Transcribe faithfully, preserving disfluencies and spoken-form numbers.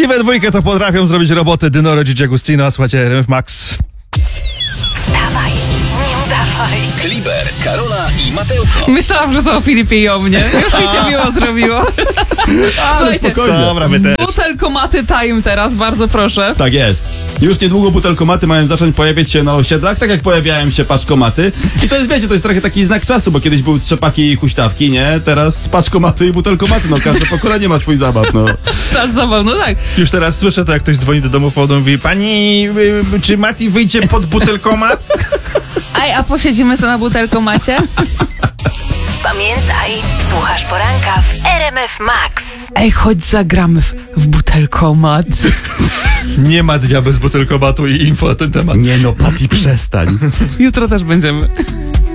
Ci we dwójkę to potrafią zrobić roboty. Dynoro, Gigi Agustino, a słuchajcie R M F Max. Wstawaj, nie udawaj. Kliber, Karola i Mateuszko. Myślałam, że to o Filipie i o mnie. Już mi się miło zrobiło. Słuchajcie, Spokojnie. Dobra, my też. butelkomaty time teraz, bardzo proszę. Tak jest. Już niedługo butelkomaty mają zacząć pojawiać się na osiedlach, tak jak pojawiają się paczkomaty. I to jest, wiecie, to jest trochę taki znak czasu, bo kiedyś były trzepaki i huśtawki, nie? Teraz paczkomaty i butelkomaty, no każde pokolenie ma swój zabaw, no. Tak, zabawno, tak. Już teraz słyszę to, jak ktoś dzwoni do domu i mówi: pani, y, czy Mati wyjdzie pod butelkomat? Ej, a posiedzimy sobie na butelkomacie? Pamiętaj, słuchasz poranka w R M F Max. Ej, chodź zagramy w, w butelkomat. Nie ma dnia bez butelkomatu i info na ten temat. Nie no, Pati, przestań. Jutro też będziemy.